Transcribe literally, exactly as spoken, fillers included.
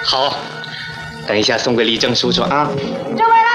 好，等一下送给李正叔叔啊。 这位。